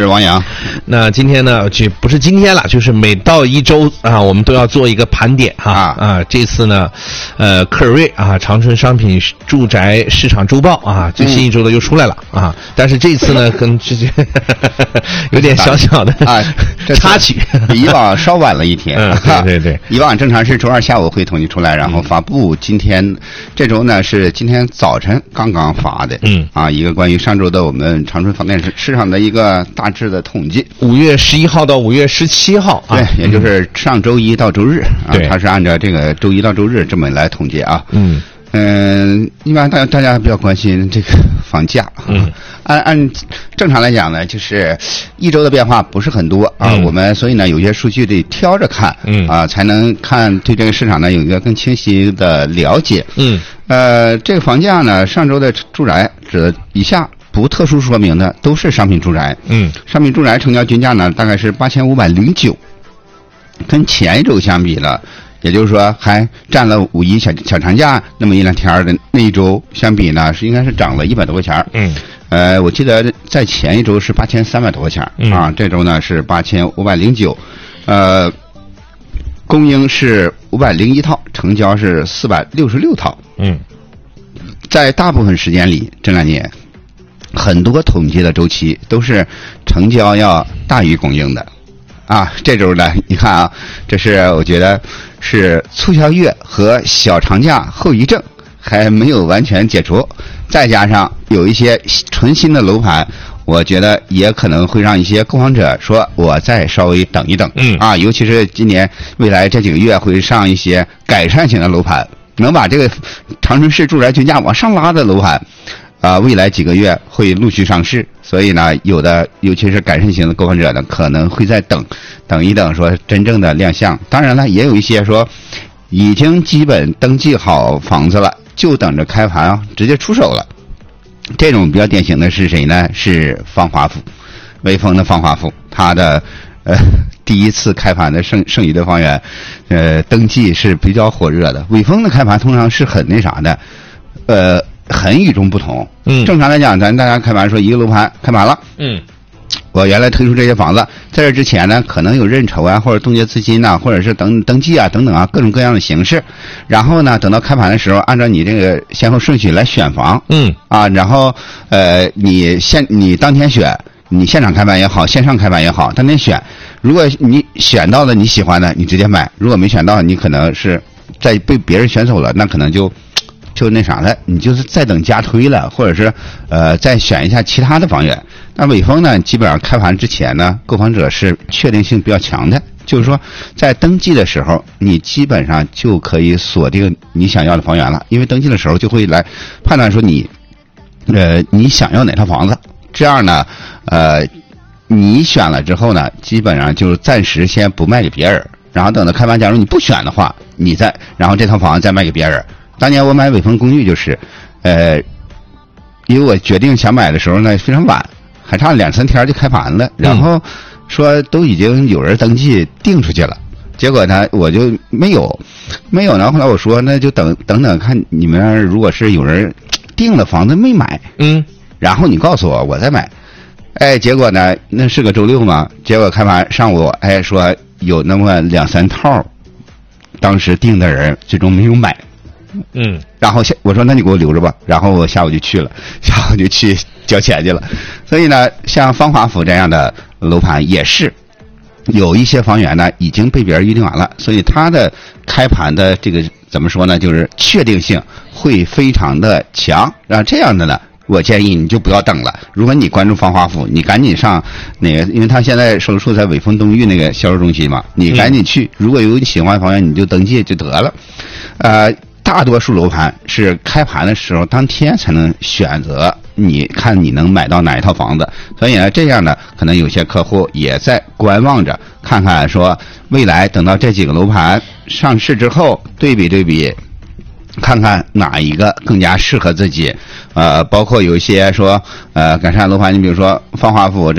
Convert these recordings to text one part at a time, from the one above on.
王洋。 那今天呢，就不是今天了，就是每到一周啊，我们都要做一个盘点哈。这次呢，科尔瑞啊，长春商品住宅市场周报啊，最新一周的又出来了啊。但是这次呢，跟这有点小小的插曲， 比以往稍晚了一天。 对， 以往正常是周二下午会统计出来，然后发布。今天这周呢是今天早晨刚刚发的。一个关于上周的我们长春房地产市场的一个大致的统计。 5月11号到5月17号对，也就是上周一到周日啊，它是按照这个周一到周日这么来统计啊。一般大家比较关心这个房价。按正常来讲呢，就是一周的变化不是很多啊。我们所以呢，有些数据得挑着看，才能看对这个市场呢有一个更清晰的了解。这个房价呢，上周的住宅指以下不特殊说明的都是商品住宅。商品住宅成交均价呢大概是8509，跟前一周相比呢。也就是说，还占了五一小长假那么一两天的那一周相比呢，应该是涨了100多块钱。我记得在前一周是8300多块钱啊，这周呢是8509，供应是501套，成交是466套。在大部分时间里，这2年很多统计的周期都是成交要大于供应的。这周呢，你看啊，这是我觉得是促销月和小长假后遗症还没有完全解除，再加上有一些纯新的楼盘，我觉得也可能会让一些购房者说我再稍微等一等。尤其是今年未来这几个月会上一些改善型的楼盘，能把这个长春市住宅均价往上拉的楼盘未来几个月会陆续上市，所以呢，有的尤其是改善型的购房者呢，可能会再等一等，说真正的亮相。当然了，也有一些说已经基本登记好房子了，就等着开盘直接出手了。这种比较典型的是谁呢？是芳华府，威风的芳华府，它的第一次开盘的剩余的房源，登记是比较火热的。威风的开盘通常是很那啥的，很与众不同。正常来讲，大家开盘说一个楼盘开盘了，我原来推出这些房子，在这之前呢，可能有认筹啊，或者冻结资金啊，或者是登记啊等等啊，各种各样的形式。然后呢，等到开盘的时候，按照你这个先后顺序来选房。然后你当天选，你现场开盘也好，线上开盘也好，当天选。如果你选到了你喜欢的，你直接买；如果没选到，你可能是在被别人选走了，那可能就那啥了，你就是再等加推了，或者是再选一下其他的房源。那伟丰呢，基本上开盘之前呢，购房者是确定性比较强的，就是说在登记的时候，你基本上就可以锁定你想要的房源了，因为登记的时候就会来判断说你想要哪套房子，这样呢，你选了之后呢，基本上就暂时先不卖给别人，然后等到开盘，假如你不选的话，然后这套房子再卖给别人。当年我买伟丰公寓就是，因为我决定想买的时候呢非常晚，还差2-3天就开盘了，然后说都已经有人登记订出去了，结果呢我就没有呢。后来我说那就等看你们如果是有人订了房子没买，然后你告诉我再买。结果呢那是个周六嘛，结果开盘上午说有那么2-3套，当时订的人最终没有买。然后我说那你给我留着吧，然后我下午就去交钱去了。所以呢，像芳华府这样的楼盘也是有一些房源呢已经被别人预定完了，所以它的开盘的这个怎么说呢，就是确定性会非常的强。这样的呢，我建议你就不要等了。如果你关注芳华府，你赶紧上那个，因为他现在售楼处在伟丰东域那个销售中心嘛，你赶紧去。如果有你喜欢的房源，你就登记就得了。大多数楼盘是开盘的时候当天才能选择，你看你能买到哪一套房子。所以呢，这样呢，可能有些客户也在观望着，看看说未来等到这几个楼盘上市之后，对比，看看哪一个更加适合自己。包括有一些说改善楼盘，你比如说芳华府，这是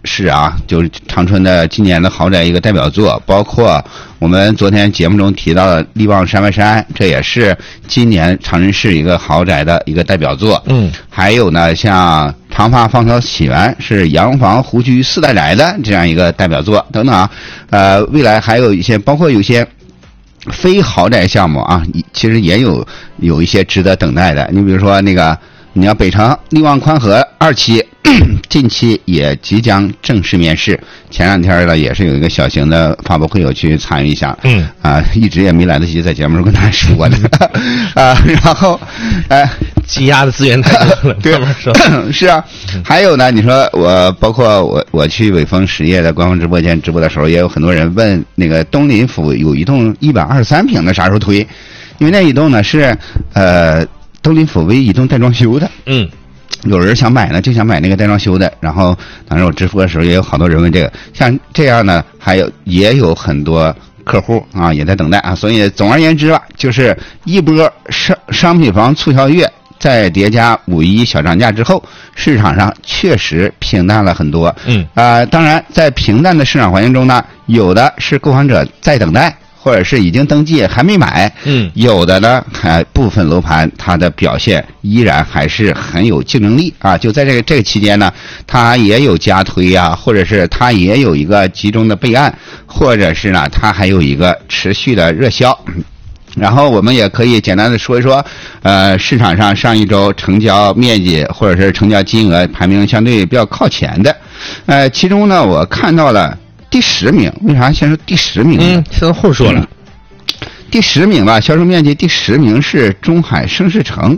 是啊，就是长春的今年的豪宅一个代表作，包括我们昨天节目中提到的力旺山外山，这也是今年长春市一个豪宅的一个代表作。还有呢，像长发芳草起源是洋房湖居4代宅的这样一个代表作等等啊。未来还有一些，包括有些非豪宅项目啊，其实也有一些值得等待的。你比如说那个，你要北城力旺宽和2期。近期也即将正式面世，前2天呢也是有一个小型的发布会，有去参与一下。一直也没来得及在节目中跟大家说的。然后积压的资源太多了， 对，是啊。还有呢，你说包括我去伟丰实业的官方直播间直播的时候，也有很多人问那个东林府有一栋123平的啥时候推？因为那一栋呢是东林府唯一一栋带装修的。有人想买呢，就想买那个带装修的。然后当时我直播的时候也有好多人问这个，像这样呢，也有很多客户啊也在等待啊。所以总而言之吧，就是一波商品房促销月，在叠加5·1小涨价之后，市场上确实平淡了很多。当然在平淡的市场环境中呢，有的是购房者在等待，或者是已经登记还没买，有的呢，部分楼盘它的表现依然还是很有竞争力啊。就在这个期间呢，它也有加推啊，或者是它也有一个集中的备案，或者是呢，它还有一个持续的热销。然后我们也可以简单的说一说，市场上上一周成交面积或者是成交金额排名相对比较靠前的，其中呢，我看到了。第10名，为啥先说第10名？ 先后说了。 第10名吧，销售面积第10名是中海盛世城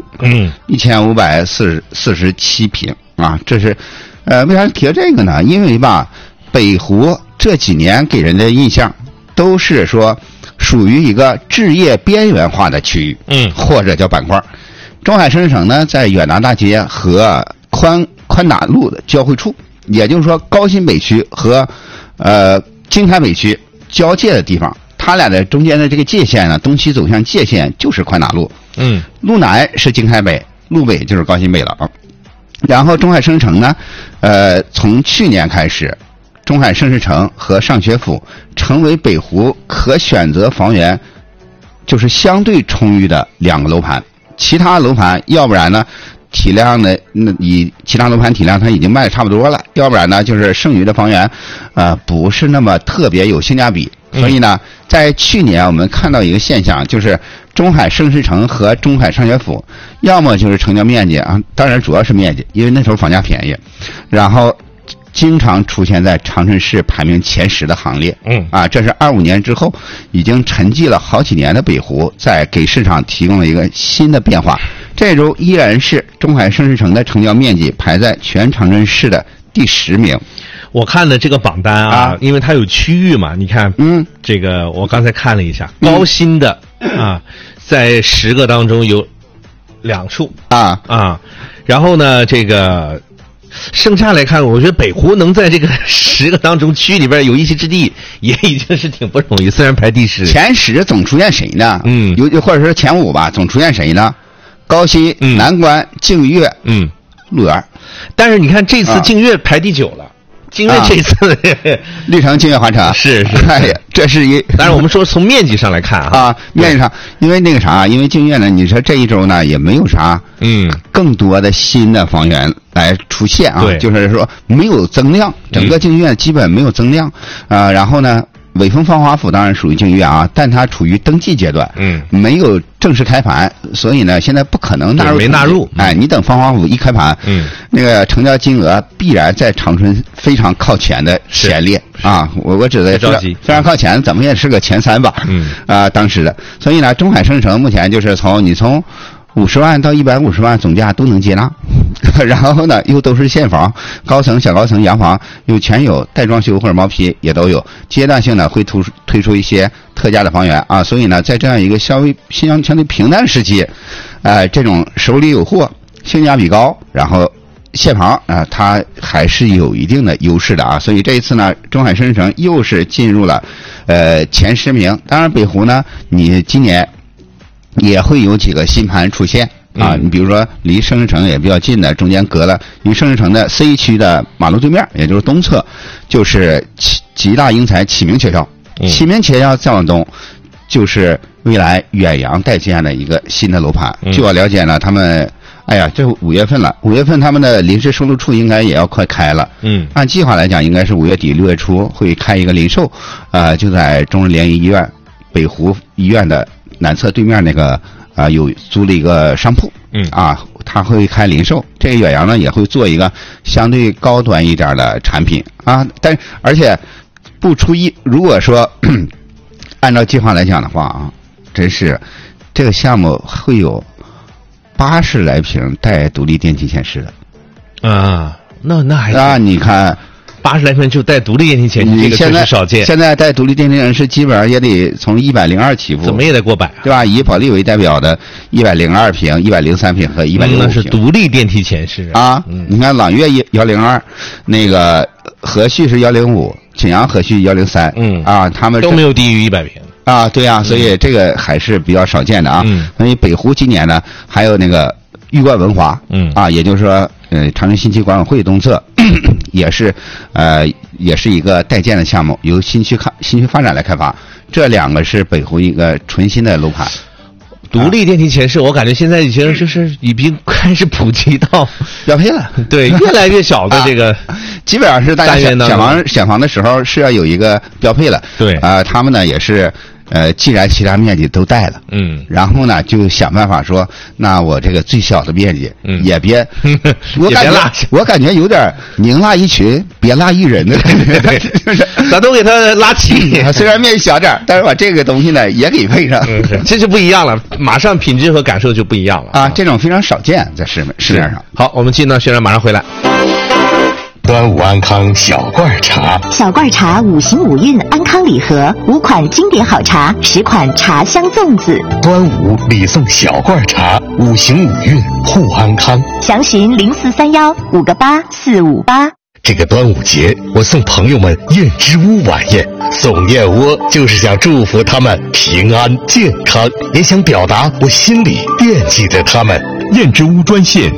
，1547平啊。这是为啥提到这个呢？因为吧，北湖这几年给人的印象都是说属于一个置业边缘化的区域，或者叫板块。中海盛世城呢，在远达大街和宽达路的交汇处，也就是说高新北区和京开北区交界的地方，它俩的中间的这个界限呢，东西走向界限就是宽达路。路南是京开北，路北就是高新北了啊。然后中海盛世城呢，从去年开始，中海盛世城和上学府成为北湖可选择房源就是相对充裕的2个楼盘，其他楼盘要不然呢体量呢，以其他楼盘体量它已经卖的差不多了，要不然呢就是剩余的房源不是那么特别有性价比。所以呢，在去年我们看到一个现象，就是中海盛世城和中海上学府要么就是成交面积啊，当然主要是面积，因为那时候房价便宜，然后经常出现在长春市排名前10的行列。这是25年之后已经沉寂了好几年的北湖，在给市场提供了一个新的变化。这周依然是中海盛世城的成交面积排在全长春市的第10名。 我看的这个榜单啊，因为它有区域嘛，你看，这个我刚才看了一下，高新的在10个当中有2处然后呢，这个剩下来看，我觉得北湖能在这个10个当中区里边有一席之地，也已经是挺不容易。虽然排第10， 前10总出现谁呢？有或者说前5吧，总出现谁呢？高新、南关、净月、鹿园。 但是你看这次净月排第9了。净月这次绿城净月华城是， 这是当然我们说从面积上来看面积上，因为那个啥，因为净月呢，你说这一周呢也没有啥更多的新的房源来出现啊，就是说没有增量，整个净月基本没有增量然后呢，伟丰芳华府当然属于净月啊，但它处于登记阶段，没有正式开盘，所以呢，现在不可能纳入， 没纳入。 你等芳华府一开盘，那个成交金额必然在长春非常靠前的前列啊。我指的非常靠前，怎么也是个前3吧。当时的，所以呢，中海盛世城目前就是从50万到150万总价都能接纳，然后呢又都是现房，高层、小高层、洋房又全有，带装修或者毛坯也都有，阶段性呢会推出一些特价的房源啊，所以呢在这样一个相对平淡时期，这种手里有货、性价比高，然后现房它还是有一定的优势的啊，所以这一次呢，中海盛世城又是进入了前10名。当然北湖呢，你今年也会有几个新盘出现啊。你比如说离盛世城也比较近的，中间隔了，因为盛世城的 C 区的马路对面，也就是东侧，就是吉大英才启明学校，启明学校再往东，就是未来远洋待建的一个新的楼盘。据我了解呢，他们。哎呀，这5月份了，5月份他们的临时售楼处应该也要快开了。按计划来讲，应该是5月底6月初会开一个临售，就在中日联谊医院北湖医院的南侧对面那个有租了一个商铺。他会开临售。这个远洋呢也会做一个相对高端一点的产品啊，而且不出意，如果说按照计划来讲的话啊，真是这个项目会有80来平带独立电梯前室的啊，那还是你看 80来平就带独立电梯前室，这个确实少见。 现在带独立电梯前室基本上也得从102起步， 怎么也得过100， 对吧？以保利为代表的102平、103平和165平， 那是独立电梯前室啊。你看朗悦102，那个和煦是105，景阳和煦103，他们都没有低于100平。 对啊，所以这个还是比较少见的啊。所以北湖今年呢，还有那个玉冠文华，也就是说，长春新区管委会东侧也是一个待建的项目，由新区发展来开发。这2个是北湖一个纯新的楼盘。 独立电梯前室，我感觉现在已经开始普及到标配了。 对，越来越小的这个， 基本上是大家选房的时候是要有一个标配了。 对他们呢也是。既然其他面积都带了，然后呢就想办法说，那我这个最小的面积也别，我感觉有点宁拉一群，别拉一人的感觉， 咱都给他拉齐。 虽然面积小点，但是把这个东西呢也给配上， 这就不一样了，马上品质和感受就不一样了啊！这种非常少见在市面上。 好，我们进到宣传，马上回来。 端午安康小罐茶， 小罐茶5行5运安康礼盒，5款经典好茶，10款茶香粽子。 端午礼送小罐茶，5行5运护安康。 详询0431 58458。 这个端午节，我送朋友们燕之屋晚宴，送燕窝就是想祝福他们平安健康，也想表达我心里惦记着他们。 燕之屋专线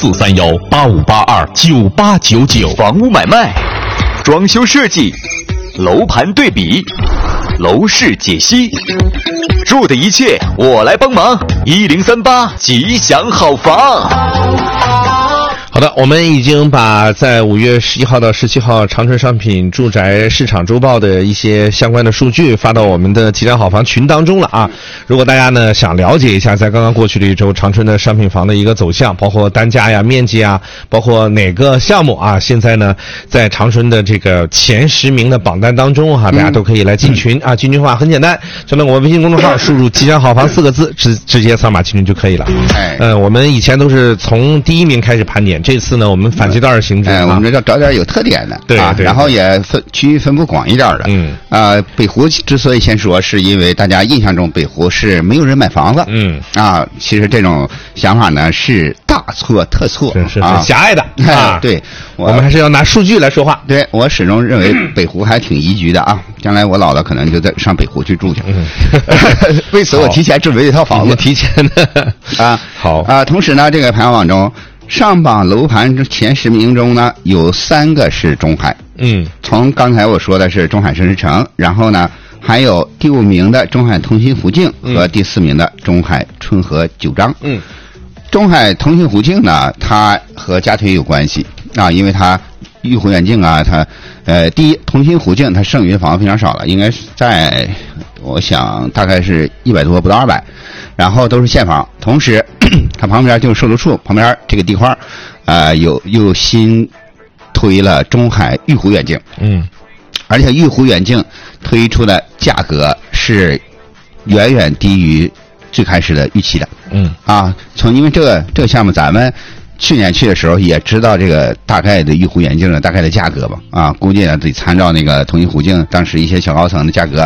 043185829899， 房屋买卖、装修设计、楼盘对比、楼市解析，住的一切我来帮忙。1038吉祥好房。 好的，我们已经把在5月11号到17号长春商品住宅市场周报的一些相关的数据发到我们的吉祥好房群当中了啊。如果大家呢想了解一下在刚刚过去的一周长春的商品房的一个走向，包括单价呀、面积啊，包括哪个项目啊，现在呢在长春的这个前10名的榜单当中大家都可以来进群啊。进群的话很简单，就那我们微信公众号输入吉祥好房4个字，直接扫码进群就可以了。我们以前都是从第1名开始盘点，这次呢我们反其道而行之， 我们这要找点有特点的， 对， 然后也区域分布广一点的。北湖之所以先说，是因为大家印象中北湖是没有人买房子，其实这种想法呢是大错特错， 是狭隘的啊。 对， 我们还是要拿数据来说话。 对，我始终认为北湖还挺宜居的啊，将来我老了可能就上北湖去住去。为此我提前准备一套房子， 提前的好同时呢，这个排行榜中上榜楼盘前10名中呢，有3个是中海。从刚才我说的是中海盛世城，然后呢还有第5名的中海同心湖境和第4名的中海春和九章。中海同心湖境呢，它和家推有关系啊，因为它玉湖远境啊，它第一同心湖境它剩余的房子非常少了，应该是在我想大概是100多不到200，然后都是现房。同时它旁边就是售楼处旁边这个地块又新推了中海玉湖远境。而且玉湖远境推出的价格是远远低于最开始的预期的。因为这个项目咱们去年去的时候也知道这个大概的玉湖远境的大概的价格吧，估计呢得参照那个同心湖境当时一些小高层的价格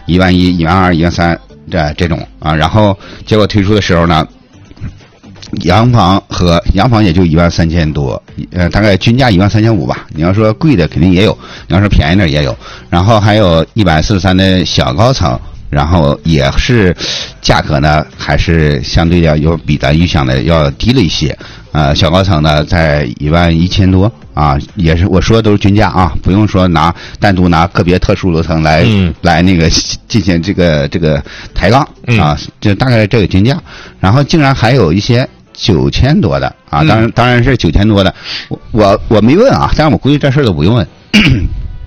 ，11000、12000、13000这种啊，然后结果推出的时候呢，洋房也就13000多，大概均价13500吧。你要说贵的肯定也有，你要说便宜的也有，然后还有143的小高层， 然后也是价格呢还是相对要比咱预想的要低了一些。小高层呢在11000多啊，也是我说的都是均价啊，不用说单独拿个别特殊楼层来那个进行这个抬杠啊，就大概这个均价。然后竟然还有一些9000多的啊，当然是9000多的，我没问啊，但是我估计这事儿都不用问。